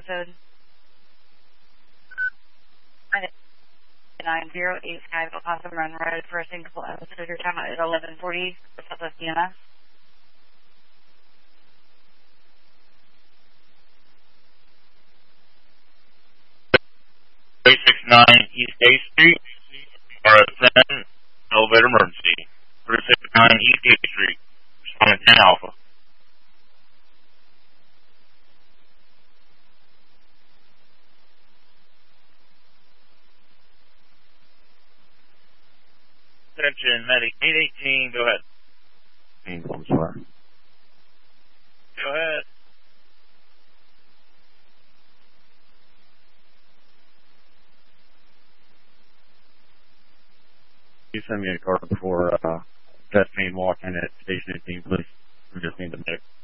episode 9085 El Paso Run Road for a single episode. Your time is 11:40 for Southwest EMS. 369 East A Street, RF10, elevator emergency. 369 East A Street, responding 10 Alpha. 'Attention, medic 818, go ahead. I'm sorry. Go ahead. You send me a card before Beth Payne walk in at Station 18, please. We just need the medic.